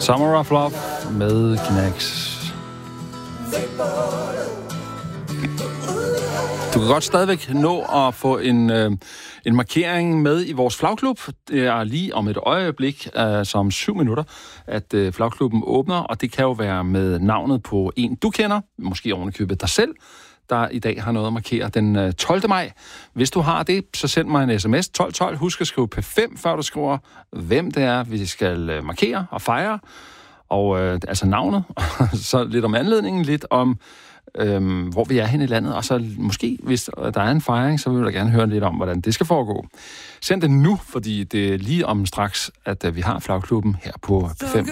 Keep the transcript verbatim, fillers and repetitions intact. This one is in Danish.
Summer of Love med Knax. Du kan godt stadigvæk nå at få en, øh, en markering med i vores flagklub. Det er lige om et øjeblik, øh, som syv minutter, at øh, flagklubben åbner, og det kan jo være med navnet på en, du kender, måske ovenikøbet dig selv, der i dag har noget at markere den tolvte maj. Hvis du har det, så send mig en sms tolv tolv. Husk at skrive P fem, før du skriver, hvem det er, vi skal markere og fejre. Og øh, altså navnet, så lidt om anledningen, lidt om, øh, hvor vi er hen i landet. Og så måske, hvis der er en fejring, så vil jeg da gerne høre lidt om, hvordan det skal foregå. Send det nu, fordi det er lige om straks, at vi har flagklubben her på P fem.